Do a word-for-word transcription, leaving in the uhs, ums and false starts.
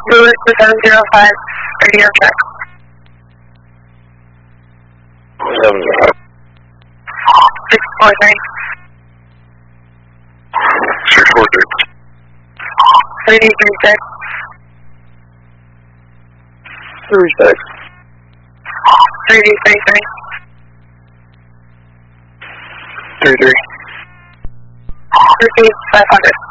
Lewis to seven zero five, radio check. seven zero five. six four three. six four three. three three six. three six. three three three. three three. Repeat five hundred.